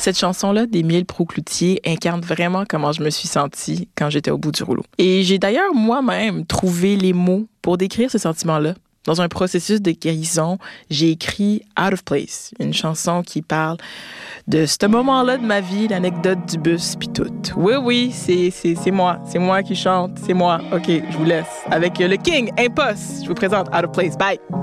Cette chanson-là d'Émile Proucloutier incarne vraiment comment je me suis sentie quand j'étais au bout du rouleau. Et j'ai d'ailleurs moi-même trouvé les mots pour décrire ce sentiment-là. Dans un processus de guérison, j'ai écrit Out of Place, une chanson qui parle de ce moment-là de ma vie, l'anecdote du bus, puis tout. Oui, c'est moi qui chante, c'est moi. OK, je vous laisse avec le King, Impost. Je vous présente Out of Place. Bye!